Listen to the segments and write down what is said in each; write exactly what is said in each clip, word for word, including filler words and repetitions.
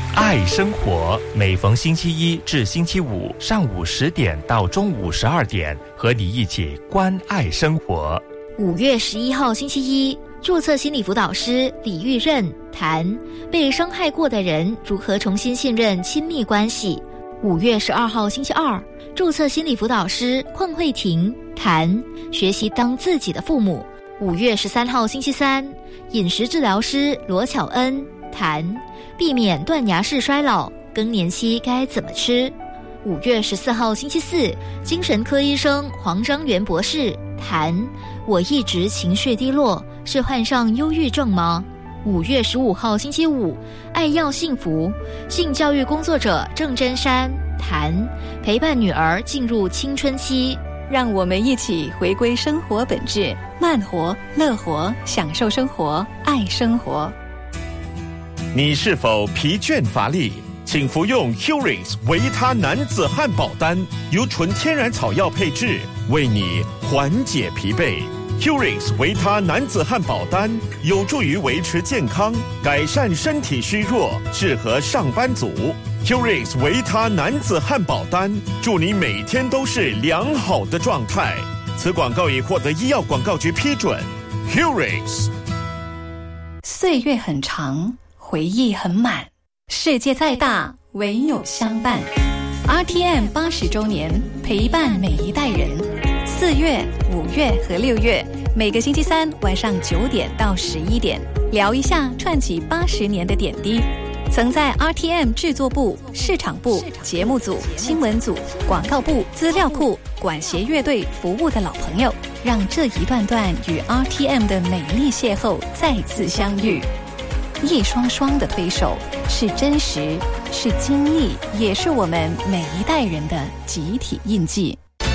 爱生活，每逢星期一至星期五上午十点到中午十二点，和你一起关爱生活。 五月十一号星期一，注册心理辅导师李玉任谈被伤害过的人如何重新信任亲密关系。五月十二号星期二，注册心理辅导师邝慧婷谈学习当自己的父母。五月十三号星期三，饮食治疗师罗巧恩谈避免断崖式衰老，更年期该怎么吃。五月十四号星期四，精神科医生黄章元博士谈我一直情绪低落，是患上忧郁症吗？五月十五号星期五，爱要幸福，性教育工作者郑真山谈陪伴女儿进入青春期。 让我们一起回归生活本质，慢活、乐活，享受生活，爱生活。 你是否疲倦乏力？请服用 Curings 维他男子汉堡丹，由纯天然草药配制，为你缓解疲惫。Curings 维他男子汉堡丹有助于维持健康，改善身体虚弱，适合上班族。Curings 维他男子汉堡丹，祝你每天都是良好的状态。此广告已获得医药广告局批准。Curings。 岁月很长，回忆很满，世界再大，唯有相伴。R T M 八十周年，陪伴每一代人。四月、五月和六月，每个星期三晚上九点到十一点，聊一下串起八十年的点滴。曾在 R T M 制作部、市场部、节目组、新闻组、广告部、资料库、管弦乐队服务的老朋友，让这一段段与 R T M 的美丽邂逅再次相遇。一双双的推手，是真实，是经历，也是我们每一代人的集体印记。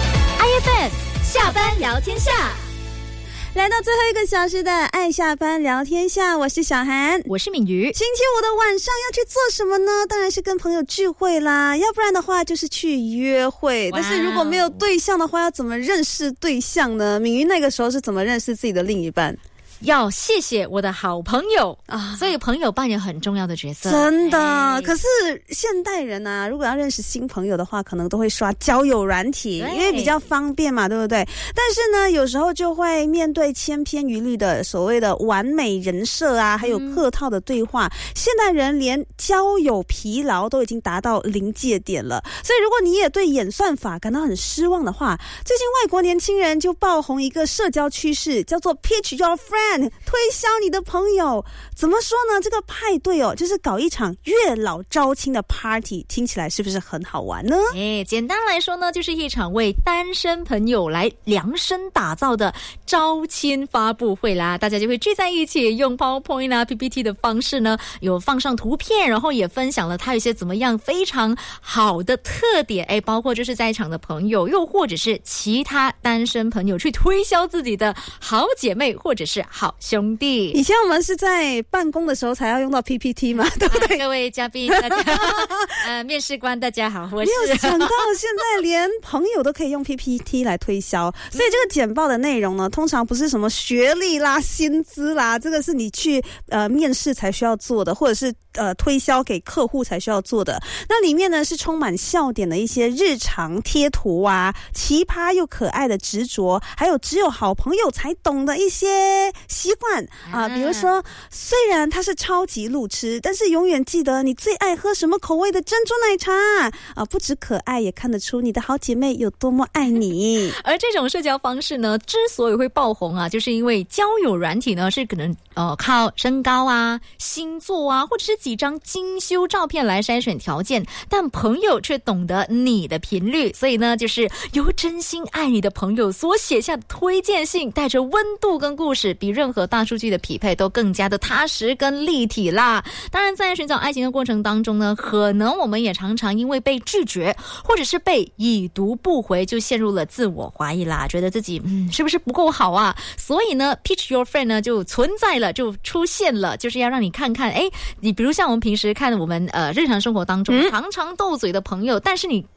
I F M 下班聊天下， 来到最后一个小时的爱下班聊天下，我是小涵， 我是敏瑜。 星期五的晚上要去做什么呢？当然是跟朋友聚会啦，要不然的话就是去约会。但是如果没有对象的话，要怎么认识对象呢？敏瑜那个时候是怎么认识自己的另一半？ 要谢谢我的好朋友啊，所以朋友扮演很重要的角色， 真的、哎、可是现代人啊，如果要认识新朋友的话，可能都会刷交友软体，因为比较方便嘛，对不对？但是呢，有时候就会面对千篇一律的所谓的完美人设啊，还有客套的对话、嗯、现代人连交友疲劳都已经达到临界点了。所以如果你也对演算法感到很失望的话，最近外国年轻人就爆红一个社交趋势，叫做 Pitch Your Friend，推销你的朋友。怎么说呢？这个派对哦，就是搞一场月老招亲的 party， 听起来是不是很好玩呢？ 诶，简单来说呢，就是一场为单身朋友来量身打造的招亲发布会啦。大家就会聚在一起，用 PowerPoint 啊 P P T 的方式呢，有放上图片，然后也分享了他有一些怎么样非常好的特点，诶，包括就是在场的朋友，又或者是其他单身朋友去推销自己的好姐妹或者是好兄弟。 以前我们是在办公的时候才要用到 P P T 嘛，对不对？ 啊、各位嘉宾大家呃，面试官大家好，我是没有想到现在连朋友都可以用 P P T 来推销。所以这个简报的内容呢，通常不是什么学历啦、薪资啦，这个是你去呃面试才需要做的，或者是呃推销给客户才需要做的。那里面呢是充满笑点的一些日常贴图啊，奇葩又可爱的执着，还有只有好朋友才懂的一些习惯啊，比如说虽然它是超级路痴，但是永远记得你最爱喝什么口味的珍珠奶茶啊！不止可爱，也看得出你的好姐妹有多么爱你。 而这种社交方式呢，之所以会爆红啊，就是因为交友软体呢是可能呃靠身高啊、星座啊，或者是几张精修照片来筛选条件，但朋友却懂得你的频率，所以呢，就是由真心爱你的朋友所写下的推荐信，带着温度跟故事，比任何大数据的匹配都更加的踏实跟立体啦。当然在寻找爱情的过程当中呢，可能我们也常常因为被拒绝或者是被已读不回，就陷入了自我怀疑啦，觉得自己嗯是不是不够好啊。所以呢 Pitch Your Friend 呢就存在了，就出现了，就是要让你看看，诶，你比如像我们平时看我们呃日常生活当中、嗯、常常斗嘴的朋友，但是你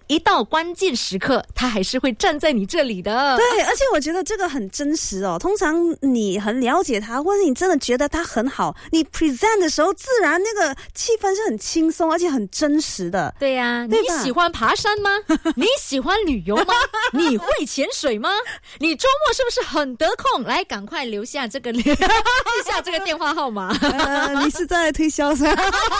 一到关键时刻他还是会站在你这里的。 对，而且我觉得这个很真实哦。通常你很了解他，或者你真的觉得他很好，你 present 的时候自然那个气氛是很轻松而且很真实的。 对呀、啊，你喜欢爬山吗？你喜欢旅游吗？你会潜水吗？你周末是不是很得空？来，赶快留下这个记下这个电话号码。 呃，你是在推销噻？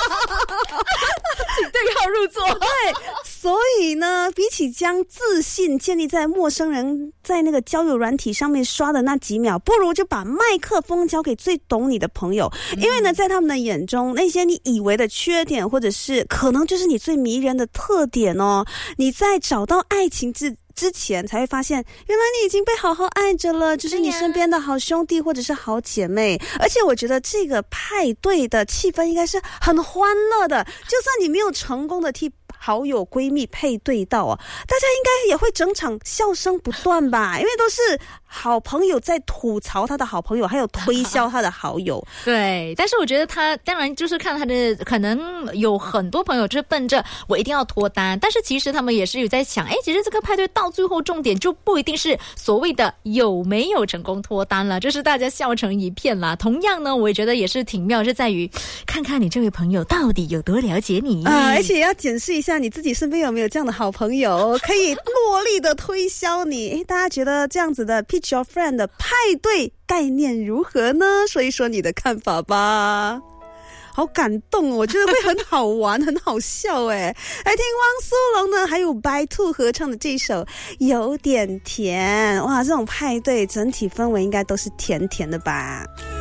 请对号入座。 对，所以呢，比起将自信建立在陌生人在那个交友软体上面刷的那几秒，不如就把麦克风交给最懂你的朋友。嗯、因为呢，在他们的眼中，那些你以为的缺点，或者是可能就是你最迷人的特点哦。你在找到爱情之之前才会发现，原来你已经被好好爱着了，就是你身边的好兄弟或者是好姐妹。而且我觉得这个派对的气氛应该是很欢乐的，就算你没有成功的替好友闺蜜配对到啊，大家应该也会整场笑声不断吧，因为都是好朋友在吐槽他的好朋友，还有推销他的好友。 对，但是我觉得他当然就是看他的，可能有很多朋友就是奔着我一定要脱单，但是其实他们也是有在想，哎，其实这个派对到最后重点就不一定是所谓的有没有成功脱单了，就是大家笑成一片啦。同样呢，我也觉得也是挺妙，是在于看看你这位朋友到底有多了解你啊、呃，而且也要检视一下你自己身边有没有这样的好朋友，可以落力的推销你。大家觉得这样子的 Pitch Your Friend 的派对概念如何呢？说一说你的看法吧。好感动哦，我觉得会很好玩很好笑诶。来听汪苏泷呢还有白兔合唱的这首有点甜。哇，这种派对整体氛围应该都是甜甜的吧。